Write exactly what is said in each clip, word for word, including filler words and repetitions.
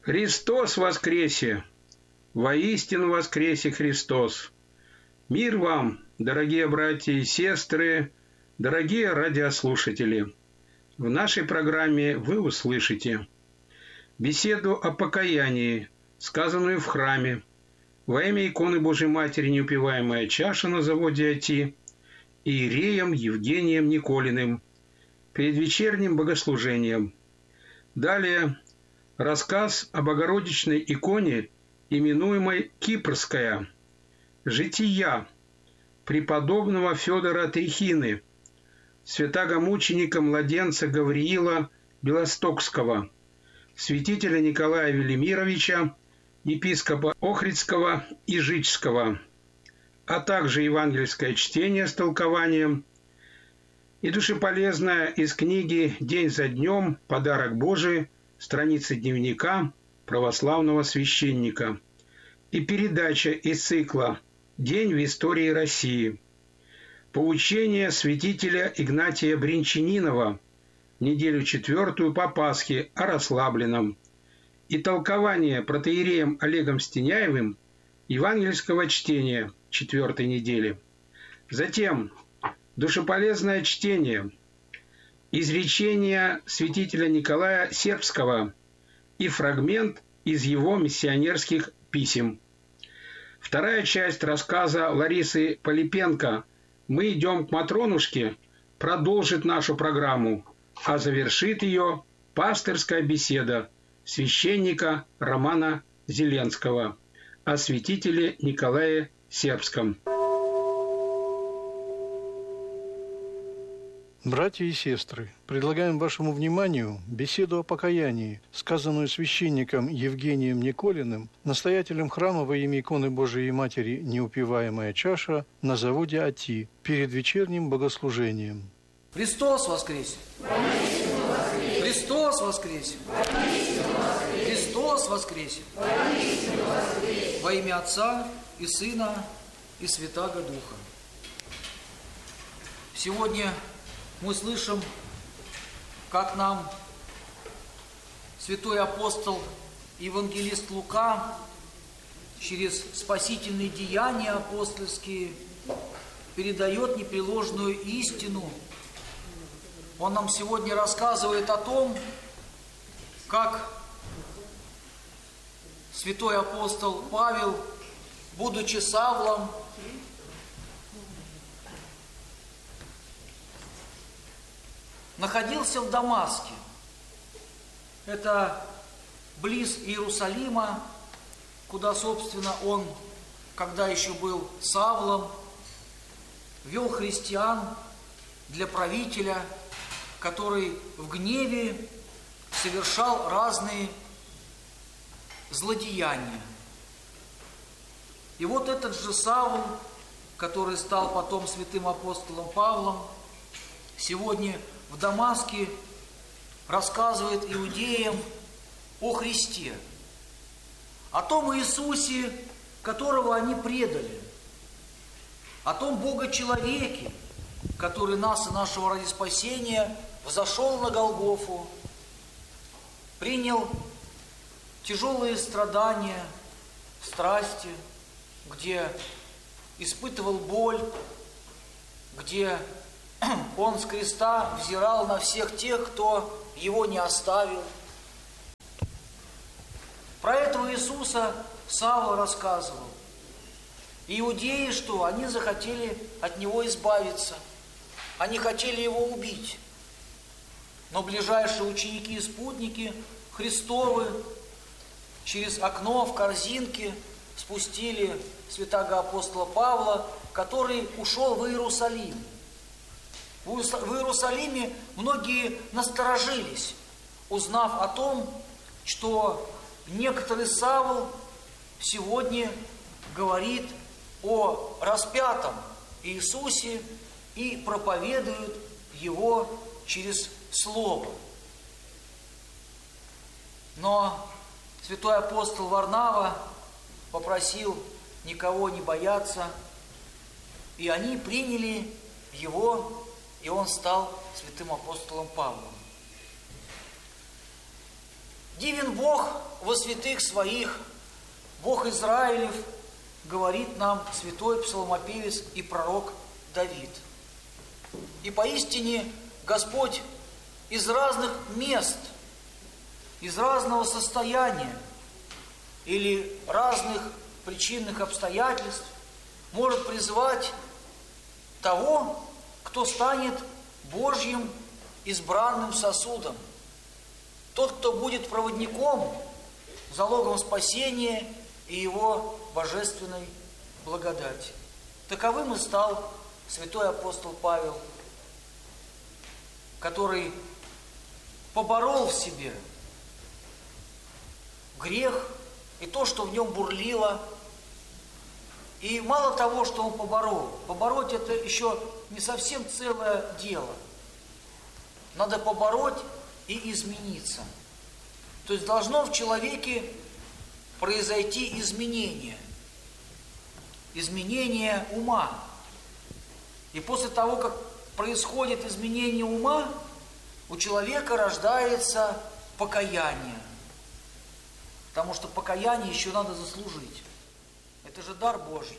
Христос воскресе! Воистину воскресе Христос! Мир вам, дорогие братья и сестры, дорогие радиослушатели! В нашей программе вы услышите беседу о покаянии, сказанную в храме, во имя иконы Божьей Матери «Неупиваемая чаша» на заводе АТИ, иереем Евгением Николиным, перед вечерним богослужением. Далее рассказ о Богородичной иконе, именуемой Кипрская, жития преподобного Федора Трихины, святаго-мученика-младенца Гавриила Белостокского, святителя Николая Велимировича, епископа Охридского и Жичского, а также евангельское чтение с толкованием и душеполезное из книги «День за днем. Подарок Божий», страницы дневника православного священника, и передача из цикла «День в истории России», поучение святителя Игнатия Бринчанинова, неделю четвертую по Пасхе о расслабленном, и толкование протоиереем Олегом Стеняевым евангельского чтения четвертой недели. Затем душеполезное чтение, изречения святителя Николая Сербского и фрагмент из его миссионерских писем. Вторая часть рассказа Ларисы Полипенко «Мы идем к Матронушке» продолжит нашу программу, а завершит ее пастырская беседа священника Романа Зеленского о святителе Николае Сербском. Братья и сестры, предлагаем вашему вниманию беседу о покаянии, сказанную священником Евгением Николиным, настоятелем храма во имя иконы Божией Матери «Неупиваемая чаша» на заводе АТИ перед вечерним богослужением. Христос воскресе! Христос воскресе! Христос воскресе! Во имя Отца и Сына и Святаго Духа. Сегодня мы слышим, как нам святой апостол евангелист Лука через спасительные деяния апостольские передает непреложную истину. Он нам сегодня рассказывает о том, как святой апостол Павел, будучи Савлом, находился в Дамаске. Это близ Иерусалима, куда, собственно, он, когда еще был Савлом, вел христиан для правителя, который в гневе совершал разные злодеяния. И вот этот же Савл, который стал потом святым апостолом Павлом, сегодня в Дамаске рассказывает иудеям о Христе, о том Иисусе, которого они предали, о том Бога-человеке, который нас и нашего ради спасения взошел на Голгофу, принял тяжелые страдания, страсти, где испытывал боль, где он с креста взирал на всех тех, кто его не оставил. Про этого Иисуса Савл рассказывал. Иудеи что? Они захотели от него избавиться. Они хотели его убить. Но ближайшие ученики и спутники Христовы через окно в корзинке спустили святаго апостола Павла, который ушел в Иерусалим. В Иерусалиме многие насторожились, узнав о том, что некоторый Савл сегодня говорит о распятом Иисусе и проповедует его через слово. Но святой апостол Варнава попросил никого не бояться, и они приняли его, и он стал святым апостолом Павлом. Дивен Бог во святых своих, Бог Израилев, говорит нам святой псалмопевец и пророк Давид. И поистине Господь из разных мест, из разного состояния или разных причинных обстоятельств может призвать того, кто станет Божьим избранным сосудом. Тот, кто будет проводником, залогом спасения и его божественной благодати. Таковым и стал святой апостол Павел, который поборол в себе грех и то, что в нем бурлило. И мало того, что он поборол, побороть это еще не совсем целое дело. Надо побороть и измениться. То есть должно в человеке произойти изменение. Изменение ума. И после того, как происходит изменение ума, у человека рождается покаяние. Потому что покаяние еще надо заслужить. Это же дар Божий.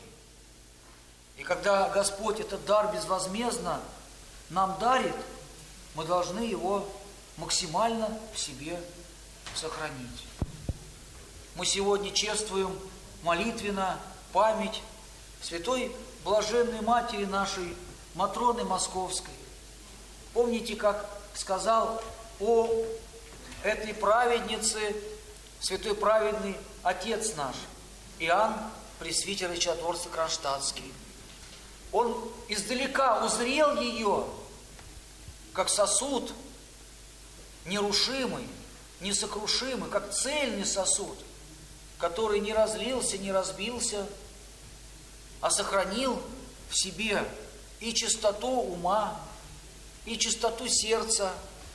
И когда Господь этот дар безвозмездно нам дарит, мы должны его максимально в себе сохранить. Мы сегодня чествуем молитвенно память святой блаженной матери нашей Матроны Московской. Помните, как сказал о этой праведнице святой праведный отец наш Иоанн Пресвитер и Чудотворца Кронштадтский. Он издалека узрел ее как сосуд нерушимый, несокрушимый, как цельный сосуд, который не разлился, не разбился, а сохранил в себе и чистоту ума, и чистоту сердца,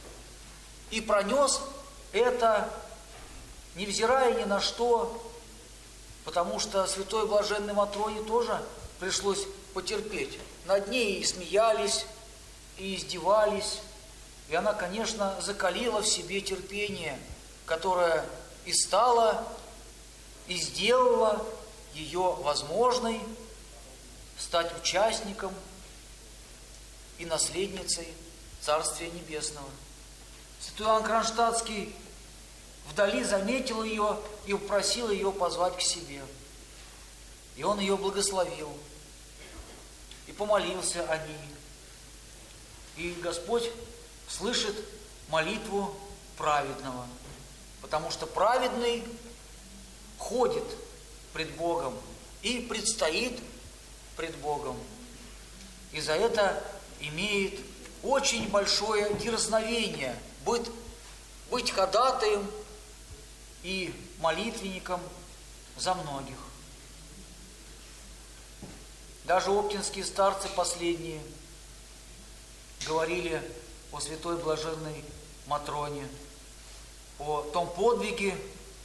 и пронес это, невзирая ни на что, потому что святой блаженной Матроне тоже пришлось потерпеть. Над ней и смеялись, и издевались, и она, конечно, закалила в себе терпение, которое и стало, и сделало ее возможной стать участником и наследницей Царствия Небесного. Святой Иоанн Кронштадтский вдали заметил ее и попросил ее позвать к себе. И он ее благословил и помолился о ней. И Господь слышит молитву праведного, потому что праведный ходит пред Богом и предстоит пред Богом. И за это имеет очень большое дерзновение быть, быть ходатаем и молитвенником за многих. Даже оптинские старцы последние говорили о святой блаженной Матроне, о том подвиге,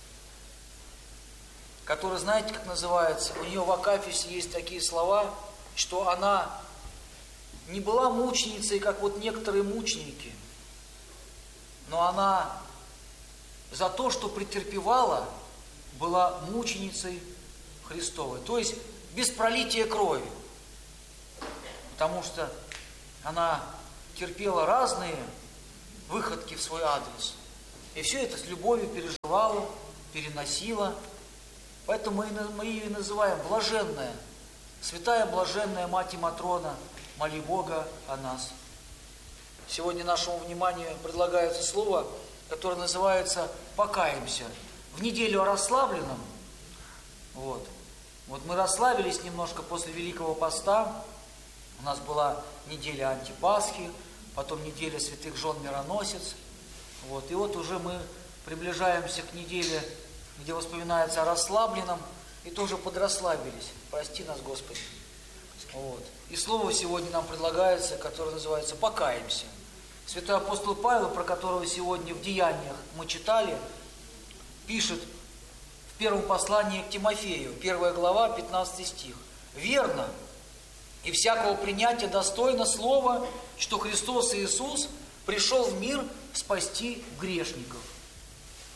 который, знаете, как называется? У нее в Акафисе есть такие слова, что она не была мученицей, как вот некоторые мученики, но она за то, что претерпевала, была мученицей Христовой. То есть без пролития крови. Потому что она терпела разные выходки в свой адрес. И все это с любовью переживала, переносила. Поэтому мы ее и называем блаженная, святая блаженная Мать Матрона, моли Бога о нас. Сегодня нашему вниманию предлагается слово, которое называется «покаемся». В неделю о расслабленном, вот, вот мы расслабились немножко после Великого Поста, у нас была неделя Антипасхи, потом неделя святых жен Мироносец, вот, и вот уже мы приближаемся к неделе, где воспоминается о расслабленном, и тоже подрасслабились. Прости нас, Господи. Вот. И слово сегодня нам предлагается, которое называется «покаемся». Святой апостол Павел, про которого сегодня в Деяниях мы читали, пишет в первом послании к Тимофею, первая глава, пятнадцатый стих. «Верно, и всякого принятия достойно слово, что Христос Иисус пришел в мир спасти грешников».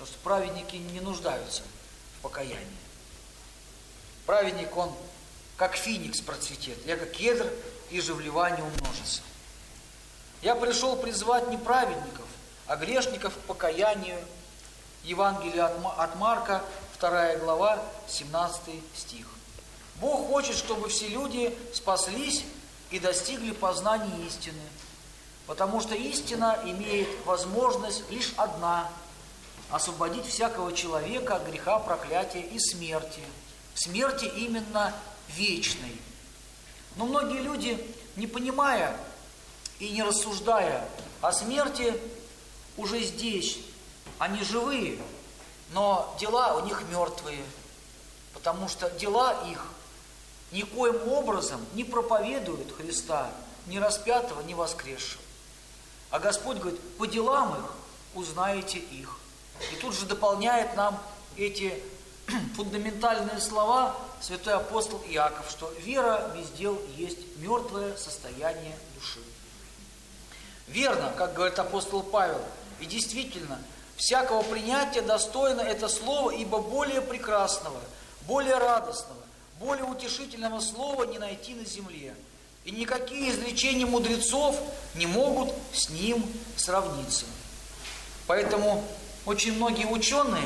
Потому что праведники не нуждаются в покаянии. Праведник, он как феникс процветет, я как кедр, и же вливание умножится. Я пришел призвать не праведников, а грешников к покаянию. Евангелие от Марка, вторая глава, семнадцатый стих. Бог хочет, чтобы все люди спаслись и достигли познания истины, потому что истина имеет возможность лишь одна – освободить всякого человека от греха, проклятия и смерти. Смерти именно вечной. Но многие люди, не понимая и не рассуждая о смерти, уже здесь, они живые, но дела у них мертвые, потому что дела их никоим образом не проповедуют Христа, ни распятого, ни воскресшего. А Господь говорит, по делам их узнаете их. И тут же дополняет нам эти фундаментальные слова святой апостол Иаков, что вера без дел есть мертвое состояние души. Верно, как говорит апостол Павел, и действительно, всякого принятия достойно это слово, ибо более прекрасного, более радостного, более утешительного слова не найти на земле. И никакие изречения мудрецов не могут с ним сравниться. Поэтому очень многие ученые,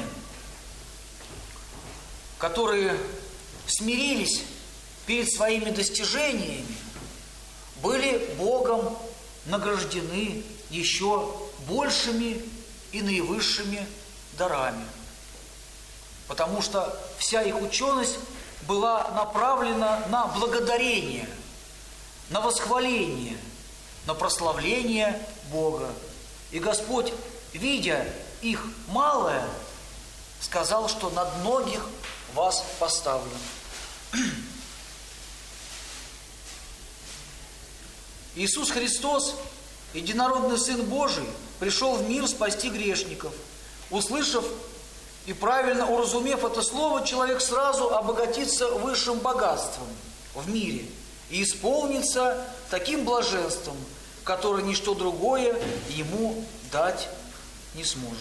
которые смирились перед своими достижениями, были Богом награждены еще большими и наивысшими дарами. Потому что вся их ученость была направлена на благодарение, на восхваление, на прославление Бога. И Господь, видя их малое, сказал, что над многих вас поставлю. Иисус Христос, единородный Сын Божий, пришел в мир спасти грешников. Услышав и правильно уразумев это слово, человек сразу обогатится высшим богатством в мире и исполнится таким блаженством, которое ничто другое ему дать не сможет.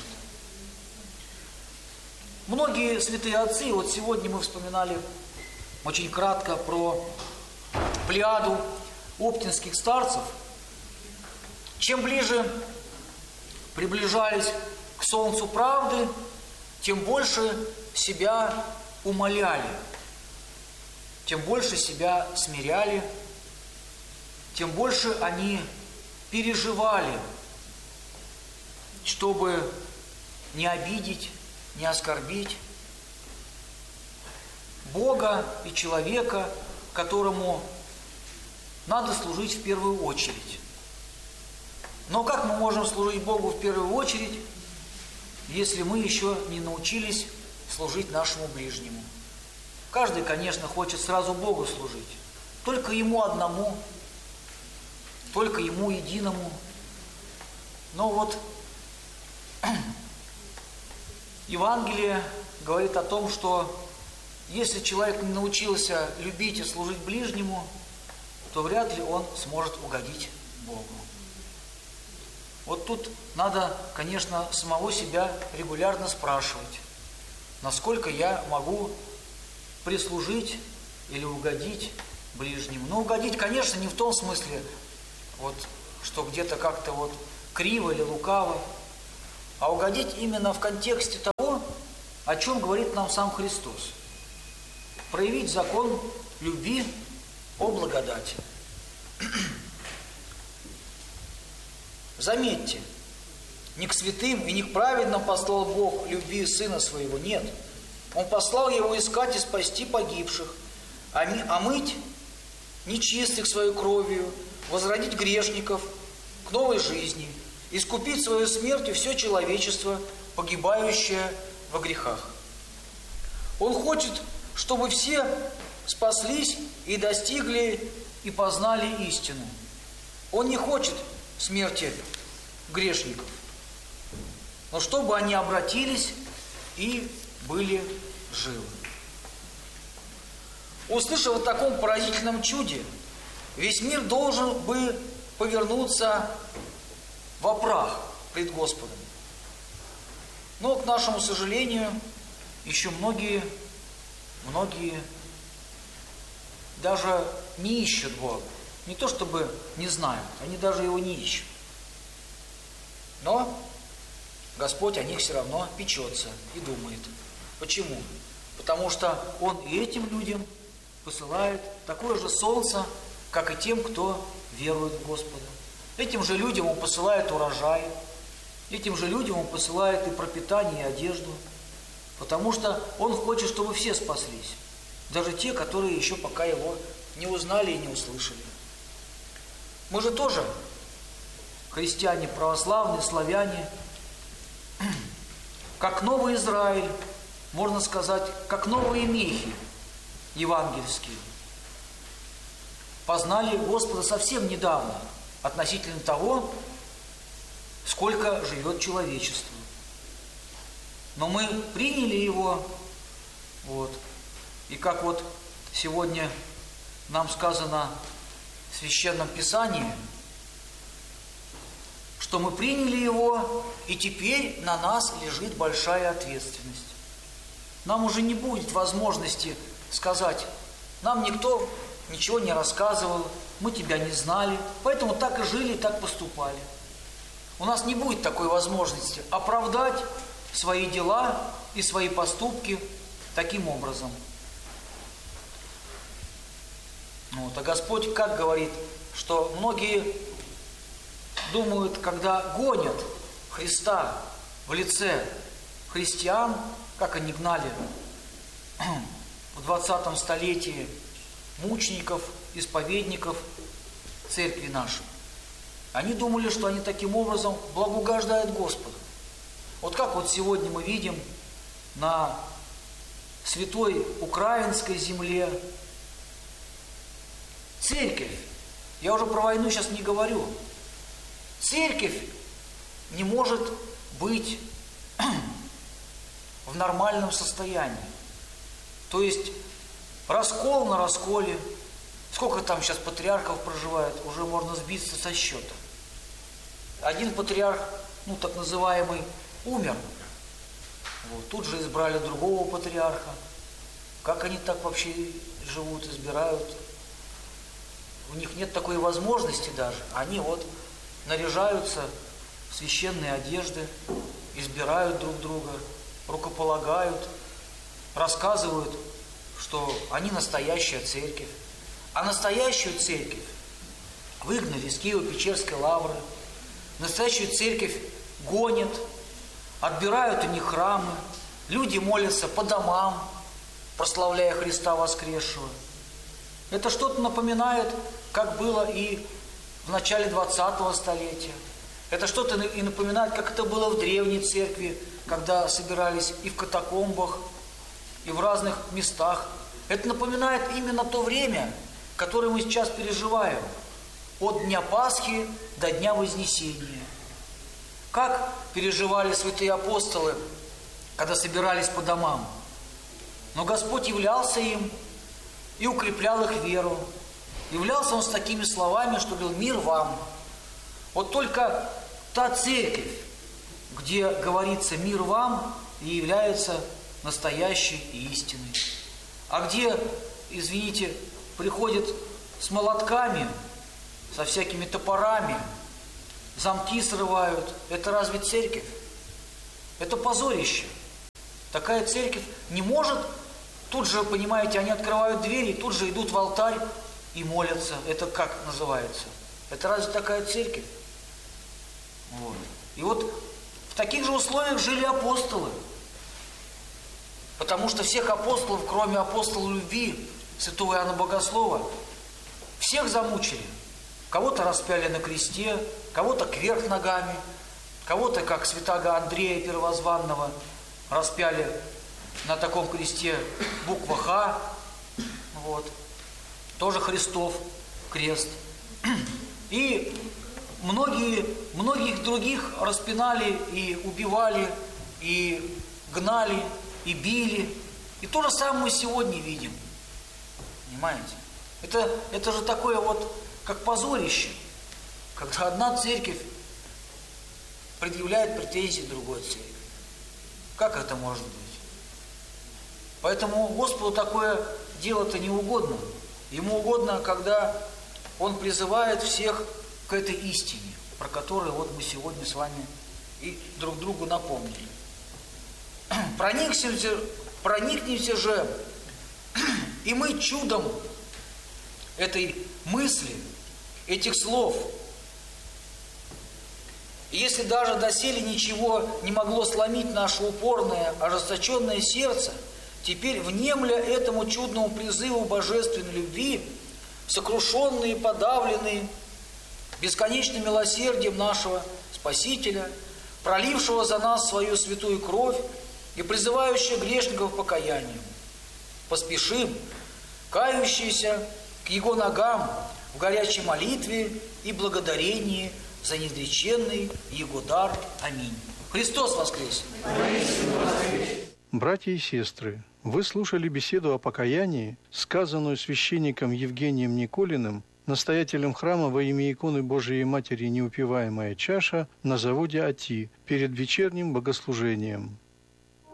Многие святые отцы, вот сегодня мы вспоминали очень кратко про плеяду оптинских старцев, чем ближе приближались к солнцу правды, тем больше себя умоляли, тем больше себя смиряли, тем больше они переживали, чтобы не обидеть, не оскорбить Бога и человека, которому надо служить в первую очередь. Но как мы можем служить Богу в первую очередь, если мы еще не научились служить нашему ближнему? Каждый, конечно, хочет сразу Богу служить, только Ему одному, только Ему единому. Но вот Евангелие говорит о том, что если человек не научился любить и служить ближнему, то вряд ли он сможет угодить Богу. Вот тут надо, конечно, самого себя регулярно спрашивать, насколько я могу прислужить или угодить ближнему. Но угодить, конечно, не в том смысле, вот, что где-то как-то вот криво или лукаво, а угодить именно в контексте того, о чем говорит нам сам Христос. Проявить закон любви о благодати. Заметьте, не к святым и не к праведным послал Бог любви Сына Своего, нет. Он послал Его искать и спасти погибших, омыть нечистых Своей кровью, возродить грешников к новой жизни, искупить Своей смертью все человечество, погибающее во грехах. Он хочет, чтобы все спаслись и достигли и познали истину. Он не хочет смерти грешников, но чтобы они обратились и были живы. Услышав о таком поразительном чуде, весь мир должен бы повернуться во прах пред Господом. Но, к нашему сожалению, еще многие, многие даже не ищут Бога. Не то чтобы не знают, они даже его не ищут. Но Господь о них все равно печется и думает. Почему? Потому что Он и этим людям посылает такое же солнце, как и тем, кто верует в Господа. Этим же людям Он посылает урожай, этим же людям Он посылает и пропитание, и одежду, потому что Он хочет, чтобы все спаслись, даже те, которые еще пока Его не узнали и не услышали. Мы же тоже христиане, православные, славяне, как новый Израиль, можно сказать, как новые мехи евангельские, познали Господа совсем недавно, относительно того, сколько живет человечество. Но мы приняли Его, вот, и как вот сегодня нам сказано в Священном Писании, что мы приняли Его, и теперь на нас лежит большая ответственность. Нам уже не будет возможности сказать: нам никто ничего не рассказывал, мы тебя не знали, поэтому так и жили, так поступали. У нас не будет такой возможности оправдать свои дела и свои поступки таким образом. Вот. А Господь как говорит, что многие думают, когда гонят Христа в лице христиан, как они гнали в двадцатом столетии мучеников, исповедников церкви нашей. Они думали, что они таким образом благоугождают Господу. Вот как вот сегодня мы видим на святой украинской земле церковь, я уже про войну сейчас не говорю, церковь не может быть в нормальном состоянии. То есть раскол на расколе. Сколько там сейчас патриархов проживает, уже можно сбиться со счета. Один патриарх, ну так называемый, умер. Вот. Тут же избрали другого патриарха. Как они так вообще живут, избирают? У них нет такой возможности даже. Они вот наряжаются в священные одежды, избирают друг друга, рукополагают, рассказывают, что они настоящая церковь. А настоящую церковь выгнали из Киево-Печерской лавры, настоящую церковь гонят, отбирают у них храмы, люди молятся по домам, прославляя Христа воскресшего. Это что-то напоминает, как было и в начале двадцатого столетия. Это что-то и напоминает, как это было в древней церкви, когда собирались и в катакомбах, и в разных местах. Это напоминает именно то время, которое мы сейчас переживаем, от Дня Пасхи до Дня Вознесения. Как переживали святые апостолы, когда собирались по домам? Но Господь являлся им и укреплял их веру. Являлся Он с такими словами, что говорил: «Мир вам». Вот только та церковь, где говорится «мир вам», и является настоящей и истинной. А где, извините, приходят с молотками, со всякими топорами, замки срывают, это разве церковь? Это позорище. Такая церковь не может, тут же, понимаете, они открывают двери, тут же идут в алтарь и молятся. Это как называется? Это разве такая церковь? Вот. И вот в таких же условиях жили апостолы. Потому что всех апостолов, кроме апостола любви, святого Иоанна Богослова, всех замучили. Кого-то распяли на кресте, кого-то кверх ногами, кого-то, как святаго Андрея Первозванного, распяли на таком кресте буква Х, вот, тоже Христов крест. И многие, многих других распинали и убивали, и гнали, и били. И то же самое мы сегодня видим. Понимаете? Это, это же такое вот, как позорище, когда одна церковь предъявляет претензии другой церкви. Как это может быть? Поэтому Господу такое дело-то не угодно. Ему угодно, когда Он призывает всех к этой истине, про которую вот мы сегодня с вами и друг другу напомнили. Проникнемся, проникнемся же и мы чудом этой мысли, этих слов. И если даже доселе ничего не могло сломить наше упорное, ожесточенное сердце, теперь, внемля этому чудному призыву божественной любви, сокрушенные, подавленные бесконечным милосердием нашего Спасителя, пролившего за нас свою святую кровь и призывающего грешников к покаянию, поспешим, кающиеся к Его ногам в горячей молитве и благодарении за неизреченный Его дар. Аминь. Христос воскресе! Братья и сестры, вы слушали беседу о покаянии, сказанную священником Евгением Николиным, настоятелем храма во имя иконы Божией Матери «Неупиваемая чаша» на заводе Ати перед вечерним богослужением.